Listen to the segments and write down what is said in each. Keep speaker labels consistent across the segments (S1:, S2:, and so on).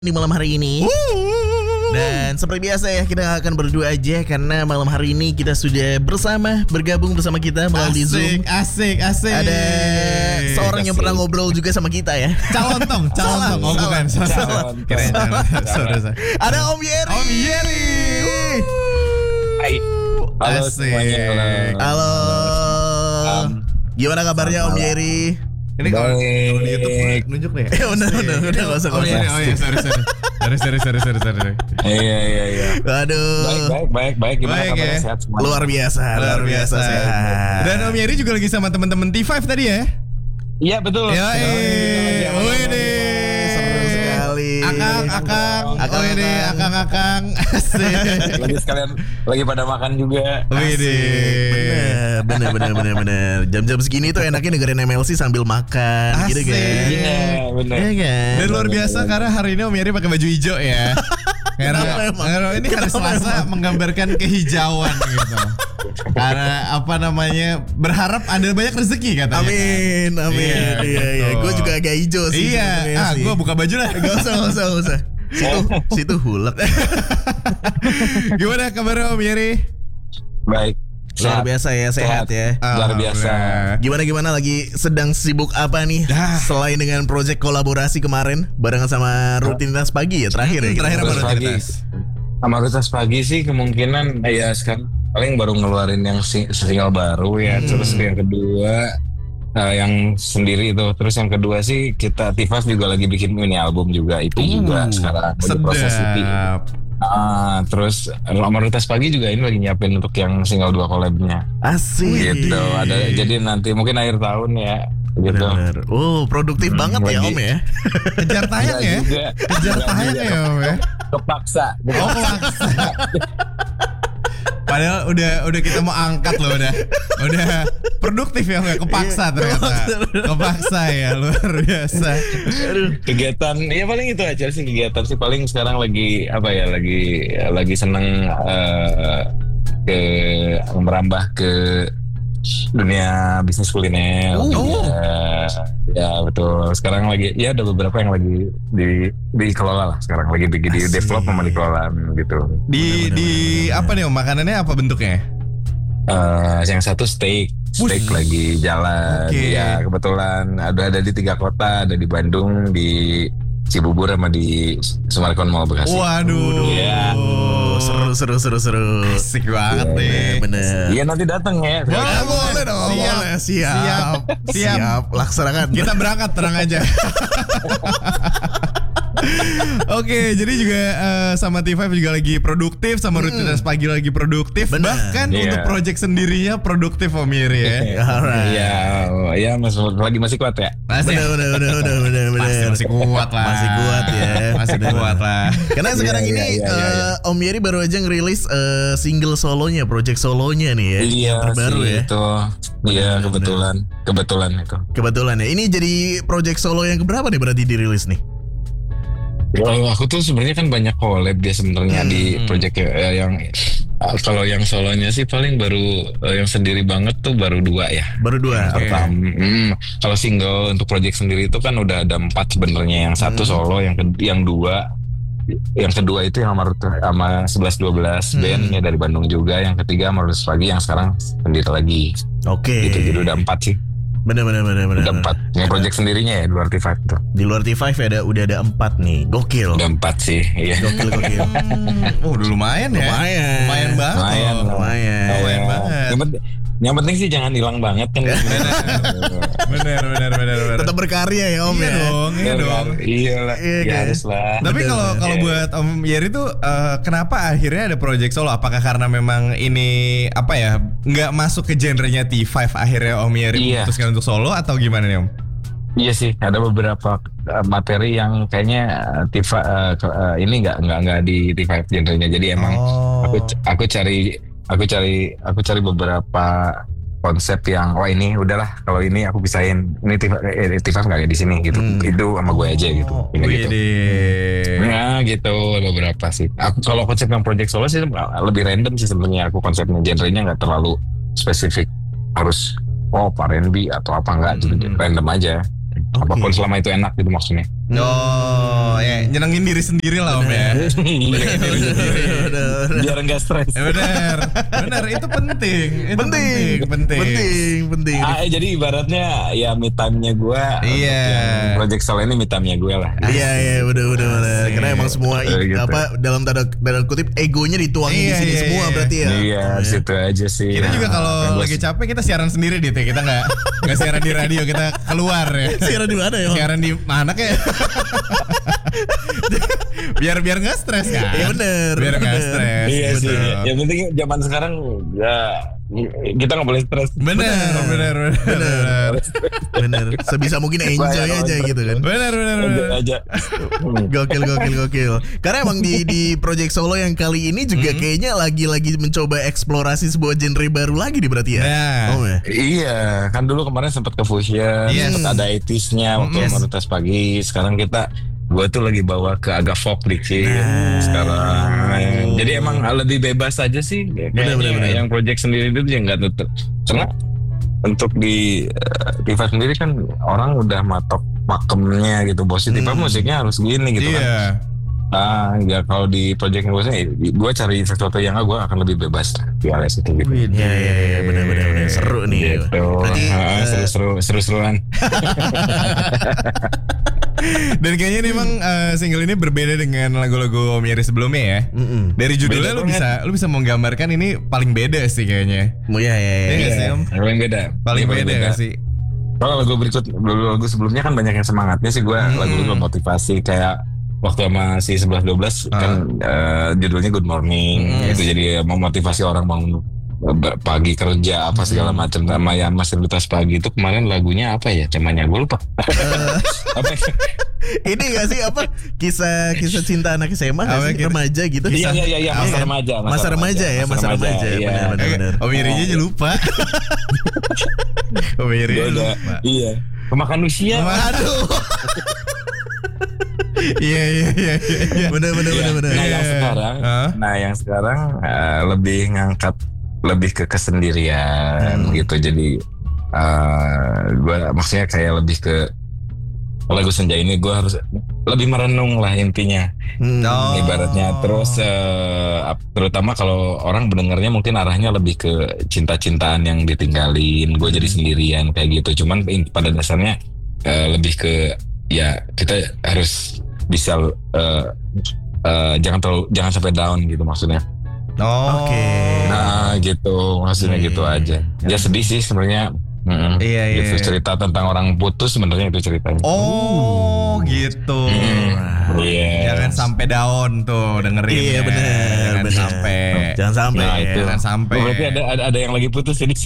S1: di malam hari ini. Dan seperti biasa ya, kita akan berdua aja karena malam hari ini kita sudah bergabung bersama kita melalui Zoom.
S2: Asik.
S1: Ada seorang yang pernah ngobrol juga sama kita ya.
S2: Calon tong. Oh bukan. Keren. Sorry.
S1: Ada Om Yeri.
S2: Om Yeri.
S3: Hai. Halo
S2: Asik.
S3: semuanya.
S1: Halo. Gimana kabarnya Om Yeri?
S2: Ini kalau di YouTube nunjuk nih.
S1: Udah gak usah.
S2: Oh iya, sorry.
S3: Iya.
S1: Waduh.
S3: Baik. Gimana
S2: Baik,
S3: kabarnya?
S2: ya.
S3: Sehat semua?
S1: Luar biasa sehat.
S2: Dan Om Yeri juga lagi sama teman-teman T5 tadi ya?
S3: Iya betul.
S1: Seru sekali.
S2: Akang. Asik.
S3: Lagi sekalian lagi pada makan juga.
S1: Bener. Jam-jam segini tuh enaknya dengerin MLC sambil makan.
S2: Asik.
S1: Gitu kan.
S3: Iya benar.
S1: Iya kan.
S2: Dan luar biasa karena hari ini Om Yeri pakai baju hijau ya. Karena ini hari Selasa menggambarkan kehijauan gitu. Karena berharap ada banyak rezeki katanya.
S1: Amin. Iya. Gue juga agak hijau sih.
S2: Iya. Gue buka baju lah.
S1: Gak usah. Situ hulek.
S2: Gimana kabarnya Om Yeri?
S3: Baik.
S1: Luar biasa ya, sehat ya.
S3: Luar biasa.
S1: Gimana lagi sedang sibuk apa nih? Selain dengan proyek kolaborasi kemarin barengan sama Rutinitas Pagi ya terakhir ya.
S2: Terakhir apa
S3: Rutinitas Pagi.
S2: Rutinitas?
S3: Sama Rutinitas Pagi sih kemungkinan ya sekarang paling baru ngeluarin yang single baru ya. Terus yang kedua yang sendiri itu. Terus yang kedua sih kita Tifas juga lagi bikin mini album juga itu juga sekarang lagi proses itu. Terus Rutinitas Pagi juga ini lagi nyiapin untuk yang single 2 collab-nya.
S1: Asik.
S3: Gitu. Jadi nanti mungkin akhir tahun ya. Gitu.
S1: Bener. Produktif banget ya Om ya.
S2: Kejar tayang ya? Kejar tayang ya Om ya?
S3: Kepaksa.
S2: Paksa. Padahal udah kita mau angkat loh udah produktif ya nggak kepaksa ternyata. Kepaksa ya luar biasa.
S3: Kegiatan ya paling itu aja sih kegiatan sih paling sekarang lagi lagi seneng merambah ke dunia bisnis kuliner. Ya betul. Sekarang lagi ya ada beberapa yang lagi dikelola lah. Sekarang lagi di develop sama dikelola gitu.
S2: Di apa nih Om? Makanannya apa bentuknya?
S3: Yang satu steak lagi jalan. Ya kebetulan ada di 3 kota, ada di Bandung, di Cibubur sama di Sumarekon Mall Bekasi.
S2: Waduh.
S3: Iya.
S1: Seru.
S2: Asik banget nih.
S1: Bener.
S3: Iya nanti datang ya.
S1: Boleh dong. Siap. Laksanakan.
S2: Kita berangkat terang aja. Oke, jadi juga sama T5 juga lagi produktif, sama Rutinitas Pagi lagi produktif.
S1: Bener.
S2: Bahkan untuk project sendirinya produktif Om Yeri ya.
S1: Alright.
S3: Iya masih kuat ya.
S1: Bener.
S2: Masih kuat lah.
S1: Masih kuat ya.
S2: Masih kuat lah.
S1: Karena sekarang ini Om Yeri baru aja ngerilis single solonya, project solonya nih ya.
S3: Iya,
S1: yang terbaru
S3: sih,
S1: ya.
S3: Itu. Iya, kebetulan itu.
S1: Kebetulan ya. Ini jadi project solo yang keberapa nih berarti dirilis nih?
S3: Kalau aku tuh sebenarnya kan banyak collab dia sebenarnya di project yang kalau yang solonya sih paling baru yang sendiri banget tuh baru 2 ya.
S1: Baru 2.
S3: Kalau single untuk project sendiri itu kan udah ada 4 sebenarnya. Yang satu solo, yang kedua itu yang sama 11-12 band ya dari Bandung juga. Yang ketiga sama Rutinitas Pagi yang sekarang sendiri lagi.
S1: Oke.
S3: Gitu, jadi udah 4 sih.
S1: Bener.
S3: Udah 4. Yang project sendirinya ya di luar T5 tuh.
S1: Di luar T5 udah ada 4 nih. Gokil.
S3: Udah 4 sih. Iya.
S1: Gokil.
S2: Udah lumayan ya. Lumayan banget. Lumayan banget.
S3: Yang penting sih jangan hilang banget kan.
S2: Bener.
S1: Tetap berkarya ya Om ya.
S2: Iya dong.
S3: Iyalah. Ya harus lah.
S2: Tapi kalau buat Om Yeri tuh kenapa akhirnya ada project solo? Apakah karena memang ini nggak masuk ke genrenya T5 akhirnya Om Yeri memutuskan untuk solo atau gimana nih Om?
S3: Iya sih, ada beberapa materi yang kayaknya ini nggak di T5 genrenya. Jadi emang aku cari beberapa konsep yang ini udahlah kalau ini aku pisahin ini T5 nggak di sini gitu. Itu sama gue aja gitu. Ya gitu beberapa sih. Aku kalau konsep yang project solo sih lebih random sih sebenarnya. Aku konsepnya genrenya nggak terlalu spesifik harus pop, R&B atau apa enggak gitu. Random aja. Apapun selama itu enak gitu maksudnya.
S2: Oh ya nyenengin diri sendiri lah Om ya.
S3: Biar enggak stres.
S2: Benar itu penting. Itu penting.
S3: Jadi ibaratnya ya me time-nya gue.
S2: Iya.
S3: Project Solo ini me time-nya gue lah.
S1: Iya benar. Karena emang semua
S3: gitu.
S1: dalam tanda kutip egonya dituangin di sini semua berarti ya.
S3: Iya, situ aja sih.
S2: Kita juga kalau lagi capek kita siaran sendiri dit ya. Kita nggak siaran di radio, kita keluar ya.
S1: Siaran di mana ya?
S2: Siaran di mana kayak? biar nggak stres kan?
S1: Iya benar.
S2: Biar nggak stres.
S3: Iya
S2: betul.
S3: sih. Yang penting zaman sekarang ya kita nggak boleh stres.
S2: Benar.
S1: Sebisa mungkin enjoy aja gitu kan.
S2: Benar.
S3: Aja.
S1: Gokil. Karena emang di Project Solo yang kali ini juga kayaknya lagi mencoba eksplorasi sebuah genre baru lagi nih berarti ya.
S3: Iya, kan dulu kemarin sempat ke Fusion, sempat ada 80s-nya waktu Otoritas Pagi. Sekarang gue tuh lagi bawa ke agak folk dikit sekarang. Jadi emang lebih bebas aja sih. Bener. Yang project sendiri itu yang nggak tutup. Karena untuk di Tifa sendiri kan orang udah matok pakemnya gitu. Bos Tifa musiknya harus gini gitu kan. Ya kalau di project yang gue cari sesuatu yang gue akan lebih bebas di alias itu gitu.
S1: Iya benar seru nih.
S3: Gitu. Berarti seru-seruan.
S2: Dan kayaknya ini emang single ini berbeda dengan lagu-lagu Om Yeri sebelumnya ya. Dari judulnya lu bisa menggambarkan ini paling beda sih kayaknya.
S3: Iya. Paling beda
S2: gak sih?
S3: Kalau lagu sebelumnya kan banyak yang semangatnya sih gue lagu-lagu motivasi kayak waktu sama si 11-12 kan judulnya Good Morning itu jadi memotivasi orang bangun pagi kerja apa segala macam sama yang Masteritas Pagi itu kemarin lagunya apa ya temanya gue lupa. Apa
S1: ini gak sih apa kisah cinta anak SMA remaja gitu.
S3: Iya
S1: masa remaja ya benar.
S2: Om Irinya aja lupa. Om Irinya lupa.
S3: Iya pemakan usia.
S1: Aduh. Iya. Benar. Nah
S3: yang sekarang lebih ngangkat lebih ke kesendirian gitu. Jadi gue maksudnya kayak lebih ke lagu Senja ini gue harus lebih merenung lah intinya. Ibaratnya terus terutama kalau orang mendengarnya mungkin arahnya lebih ke cinta-cintaan yang ditinggalin, gue jadi sendirian kayak gitu. Cuman pada dasarnya lebih ke ya kita harus bisa jangan sampai down gitu maksudnya.
S1: Oke.
S3: Nah gitu maksudnya gitu aja. Ya sedih sih sebenarnya. Gitu cerita tentang orang putus sebenarnya itu ceritanya.
S2: Oh gitu. Jangan sampai down tuh dengerin.
S1: Iya benar. Jangan sampai.
S3: Nah, itu.
S2: Jangan sampai.
S3: Berarti ada yang lagi putus ini.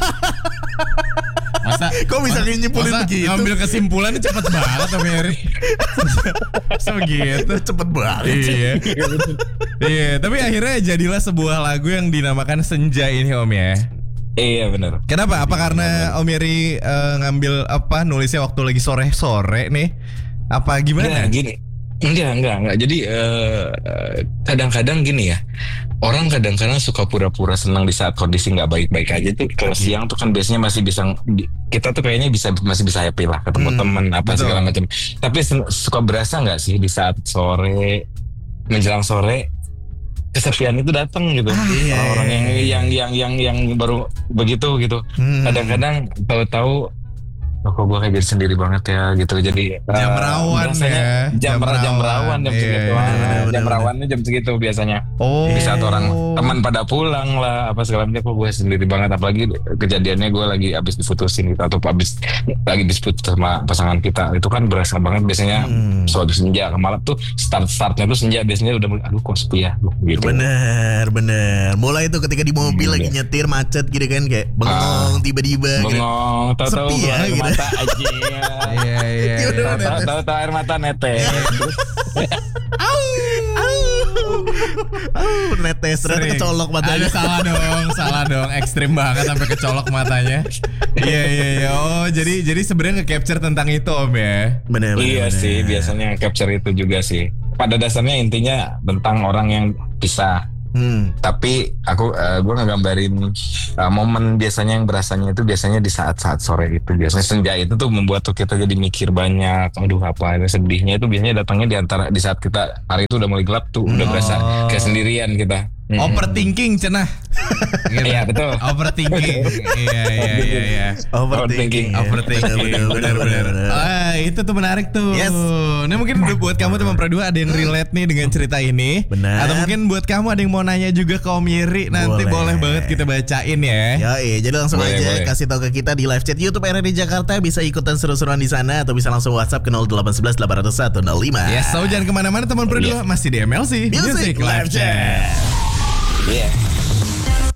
S2: Masa
S1: kok bisa nyimpulin begitu?
S2: Ngambil kesimpulannya cepet banget Om Yeri. Sebegitu
S1: cepet banget.
S2: Iya, tapi akhirnya jadilah sebuah lagu yang dinamakan Senja ini Om ya.
S3: Iya benar.
S2: Kenapa? Apa karena Om Yeri ngambil nulisnya waktu lagi sore-sore nih? Apa gimana?
S3: Nah, gini. Enggak. Jadi kadang-kadang gini ya. Orang kadang-kadang suka pura-pura senang di saat kondisi nggak baik-baik aja tuh. Kalau siang tuh kan biasanya masih bisa, kita tuh kayaknya masih bisa happy lah ketemu temen apa segala macam. Tapi suka berasa nggak sih di saat sore menjelang sore kesepian itu datang gitu. Orang yang baru begitu gitu. Kadang-kadang tahu-tahu kok gue kayak jadi sendiri banget ya gitu. Jadi
S2: jam rawan ya.
S3: Jam rawan jam segitu. Jam rawannya jam segitu biasanya. Di saat orang teman pada pulang lah apa segala macam, kok gue sendiri banget. Apalagi kejadiannya gue lagi abis diputusin gitu, atau lagi dispute sama pasangan kita. Itu kan berasa banget biasanya suatu senja ke malam tuh startnya tuh senja biasanya udah aduh kok sepi ya gitu.
S1: Bener. Mulai itu ketika di mobil lagi nyetir macet gitu kan kayak bengong tiba-tiba.
S3: Bengong tahu-tahu
S1: sepi ya gitu.
S3: Mata aja. Iya. Tahu air mata netes.
S1: Netes ternyata kecolok matanya.
S2: Salah dong. Ekstrim banget sampai kecolok matanya. Iya. Oh, jadi sebenarnya nge-capture tentang itu Om ya.
S1: Bener.
S3: Iya sih, biasanya capture itu juga sih. Pada dasarnya intinya tentang orang yang pisah Tapi gue ngegambarin momen biasanya yang berasanya itu biasanya di saat-saat sore gitu. Biasanya senja itu tuh membuat tuh kita jadi mikir banyak. Aduh apa ini sedihnya itu biasanya datangnya di saat kita hari itu udah mulai gelap tuh, udah berasa kayak sendirian kita.
S2: Overthinking cenah.
S3: Iya betul.
S2: Overthinking. Iya.
S1: Overthinking.
S2: Benar. Itu tuh menarik tuh.
S1: Yes.
S2: Nah mungkin buat kamu teman Pro 2 ada yang relate nih dengan cerita ini.
S1: Benar.
S2: Atau mungkin buat kamu ada yang mau nanya juga ke Om Yeri, nanti boleh banget kita bacain ya.
S1: Jadi langsung
S3: Boleh.
S1: aja kasih tahu ke kita di live chat YouTube RRI Jakarta, bisa ikutan seru-seruan di sana atau bisa langsung WhatsApp ke 0811 801 05.
S2: Ya, so jangan kemana-mana teman Pro 2, masih di MLC
S1: Music Live Chat.
S3: Iya.